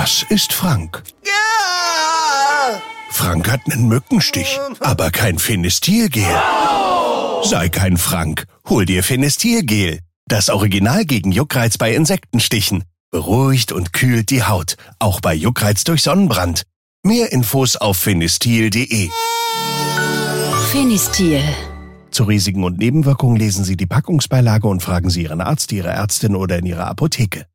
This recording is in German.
Das ist Frank. Ja! Frank hat einen Mückenstich, aber kein Fenestilgel. Sei kein Frank, hol dir Fenestilgel. Das Original gegen Juckreiz bei Insektenstichen. Beruhigt und kühlt die Haut, auch bei Juckreiz durch Sonnenbrand. Mehr Infos auf fenestil.de. Fenistil. Zu Risiken und Nebenwirkungen lesen Sie die Packungsbeilage und fragen Sie Ihren Arzt, Ihre Ärztin oder in Ihrer Apotheke.